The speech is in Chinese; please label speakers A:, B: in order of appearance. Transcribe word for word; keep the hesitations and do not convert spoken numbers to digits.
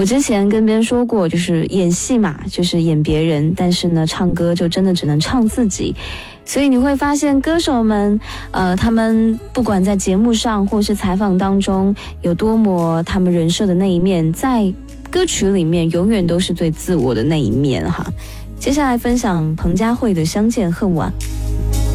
A: 我之前跟别人说过，就是演戏嘛，就是演别人，但是呢，唱歌就真的只能唱自己。所以你会发现歌手们呃，他们不管在节目上或是采访当中有多么他们人设的那一面，在歌曲里面永远都是最自我的那一面哈。接下来分享彭佳慧的《相见恨晚》。